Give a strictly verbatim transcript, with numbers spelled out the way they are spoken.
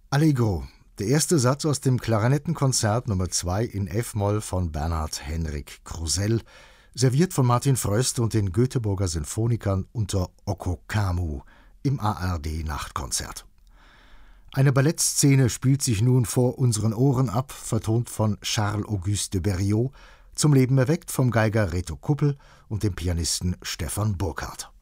Allegro, der erste Satz aus dem Klarinettenkonzert Nummer zwei in F-Moll von Bernhard Henrik Krusell, serviert von Martin Fröst und den Göteborger Sinfonikern unter Okko Kamu im A R D-Nachtkonzert. Eine Ballettszene spielt sich nun vor unseren Ohren ab, vertont von Charles-Auguste de Berriot, zum Leben erweckt vom Geiger Reto Kuppel und dem Pianisten Stefan Burkhardt.